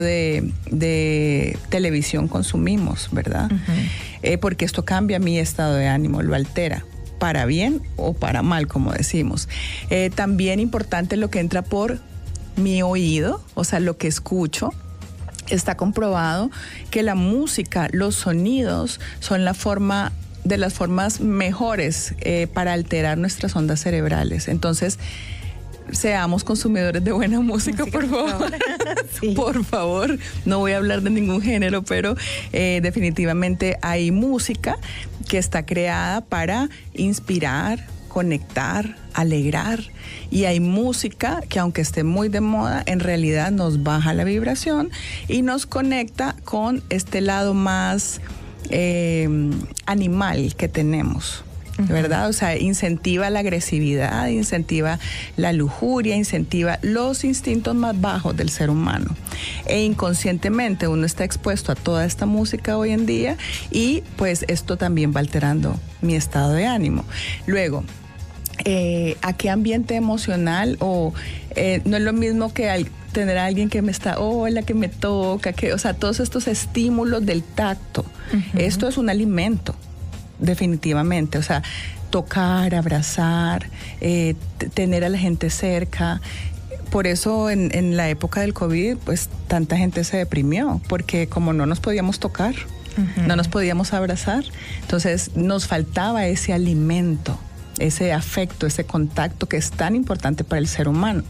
de televisión consumimos, ¿verdad? Porque esto cambia mi estado de ánimo, lo altera, para bien o para mal, como decimos. También importante lo que entra por mi oído, o sea, lo que escucho. Está comprobado que la música, los sonidos son de las formas mejores para alterar nuestras ondas cerebrales. Entonces, seamos consumidores de buena música, por favor. Sí. Por favor, no voy a hablar de ningún género, pero definitivamente hay música que está creada para inspirar, conectar, alegrar, y hay música que, aunque esté muy de moda, en realidad nos baja la vibración y nos conecta con este lado más animal que tenemos, ¿verdad? O sea, incentiva la agresividad, incentiva la lujuria, incentiva los instintos más bajos del ser humano. E inconscientemente uno está expuesto a toda esta música hoy en día, y pues esto también va alterando mi estado de ánimo. Luego, ¿a qué ambiente emocional? No es lo mismo que tener a alguien que me está, hola, que me toca, o sea, todos estos estímulos del tacto. Esto es un alimento, definitivamente. O sea, tocar, abrazar, tener a la gente cerca. Por eso en la época del COVID, pues tanta gente se deprimió, porque como no nos podíamos tocar, no nos podíamos abrazar, entonces nos faltaba ese alimento, ese afecto, ese contacto que es tan importante para el ser humano.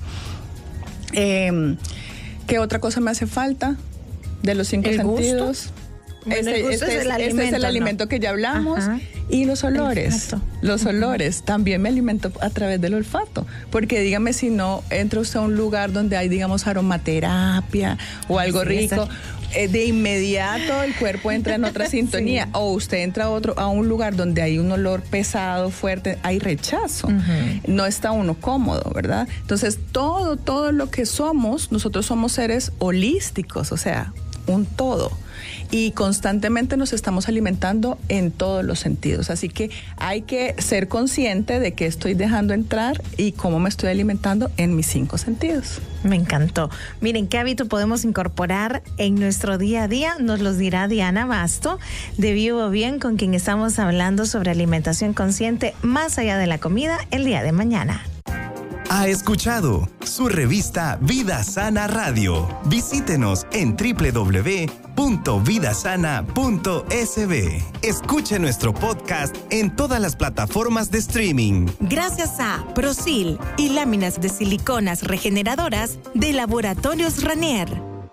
¿Qué otra cosa me hace falta de los 5 sentidos? Bueno, este es el alimento que ya hablamos. Ajá. Y los olores. Exacto. Los olores. También me alimento a través del olfato. Porque dígame si no entra usted a un lugar donde hay, digamos, aromaterapia o algo rico. De inmediato el cuerpo entra en otra sintonía. Sí. O usted entra a un lugar donde hay un olor pesado, fuerte, hay rechazo. No está uno cómodo, ¿verdad? Entonces, todo lo que somos, nosotros somos seres holísticos, o sea, un todo. Y constantemente nos estamos alimentando en todos los sentidos. Así que hay que ser consciente de qué estoy dejando entrar y cómo me estoy alimentando en mis 5 sentidos. Me encantó. Miren, ¿qué hábito podemos incorporar en nuestro día a día? Nos los dirá Diana Basto, de Vivo Bien, con quien estamos hablando sobre alimentación consciente más allá de la comida el día de mañana. Ha escuchado su revista Vida Sana Radio. Visítenos en www.vidasana.sb. Escuche nuestro podcast en todas las plataformas de streaming. Gracias a Prosil y láminas de siliconas regeneradoras de Laboratorios Ranier.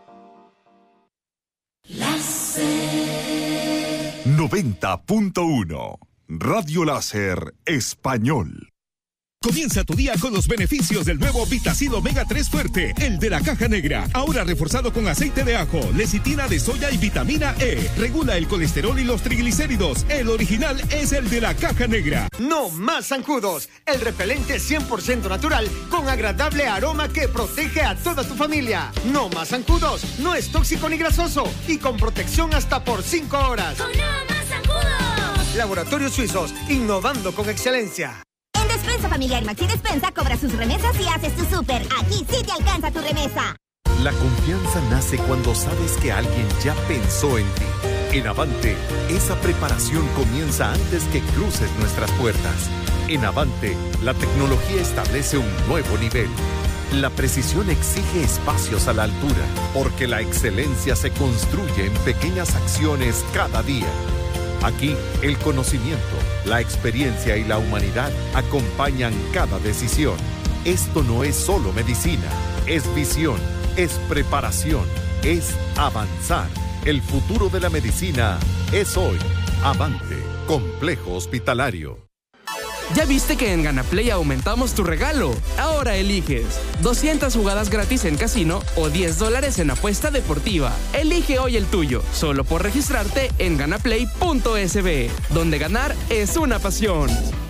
90.1 Radio Láser Español. Comienza tu día con los beneficios del nuevo Vitacid Omega 3 Fuerte, el de la caja negra. Ahora reforzado con aceite de ajo, lecitina de soya y vitamina E. Regula el colesterol y los triglicéridos. El original es el de la caja negra. No más zancudos. El repelente 100% natural con agradable aroma que protege a toda tu familia. No más zancudos. No es tóxico ni grasoso y con protección hasta por 5 horas. ¡Con no más zancudos! Laboratorios Suizos, innovando con excelencia. Despensa Familiar Maxi Despensa cobra sus remesas y haces tu súper. Aquí sí te alcanza tu remesa. La confianza nace cuando sabes que alguien ya pensó en ti. En Avante, esa preparación comienza antes que cruces nuestras puertas. En Avante, la tecnología establece un nuevo nivel. La precisión exige espacios a la altura, porque la excelencia se construye en pequeñas acciones cada día. Aquí, el conocimiento, la experiencia y la humanidad acompañan cada decisión. Esto no es solo medicina, es visión, es preparación, es avanzar. El futuro de la medicina es hoy. Avante, Complejo Hospitalario. ¿Ya viste que en Ganaplay aumentamos tu regalo? Ahora eliges 200 jugadas gratis en casino o $10 en apuesta deportiva. Elige hoy el tuyo, solo por registrarte en ganaplay.sb, donde ganar es una pasión.